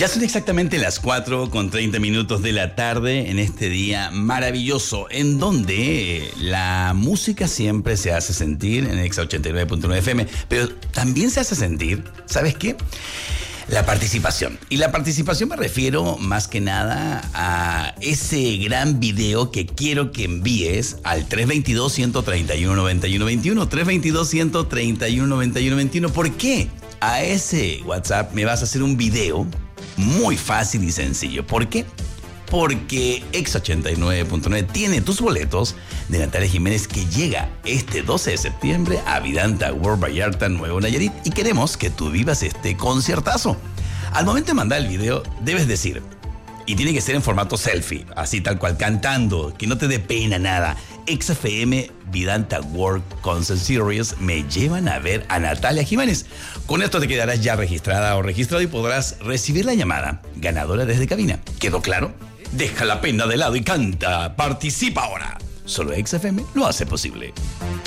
Ya son exactamente las 4:30 de la tarde en este día maravilloso en donde la música siempre se hace sentir en Exa 89.9 FM, pero también se hace sentir, ¿sabes qué? La participación. Y la participación me refiero más que nada a ese gran video que quiero que envíes al 322-131-9121. 322-131-9121. ¿Por qué? A ese WhatsApp me vas a hacer un video muy fácil y sencillo. ¿Por qué? Porque Exa 89.9 tiene tus boletos de Natalia Jiménez, que llega este 12 de septiembre a Vidanta World Vallarta, Nuevo Nayarit, y queremos que tú vivas este conciertazo. Al momento de mandar el video debes decir, y tiene que ser en formato selfie, así tal cual, cantando, que no te dé pena nada: XFM Vidanta World Concert Series me llevan a ver a Natalia Jiménez. Con esto te quedarás ya registrada o registrado y podrás recibir la llamada ganadora desde cabina. ¿Quedó claro? Deja la pena de lado y canta. Participa ahora. Solo XFM lo hace posible.